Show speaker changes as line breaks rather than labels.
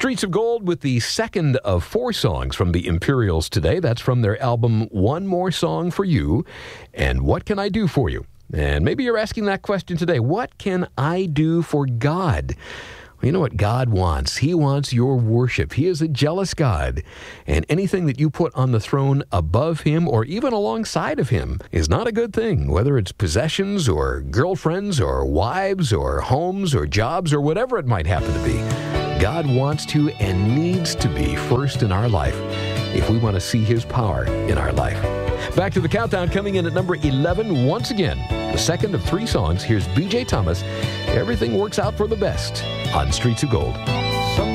Streets of Gold with the second of 4 songs from the Imperials today. That's from their album, One More Song for You, and What Can I Do For You? And maybe you're asking that question today. What can I do for God? Well, you know what God wants? He wants your worship. He is a jealous God. And anything that you put on the throne above Him or even alongside of Him is not a good thing, whether it's possessions or girlfriends or wives or homes or jobs or whatever it might happen to be. God wants to and needs to be first in our life if we want to see His power in our life. Back to the countdown, coming in at number 11 once again. The second of 3 songs. Here's B.J. Thomas. Everything works out for the best on Streets of Gold.